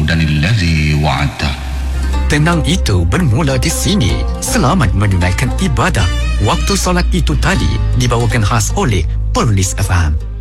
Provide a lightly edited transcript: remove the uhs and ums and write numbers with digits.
dan alladhi wa'adta. Tenang itu bermula di sini. Selamat menunaikan ibadah. Waktu solat itu tadi dibawakan khas oleh Perlis FM.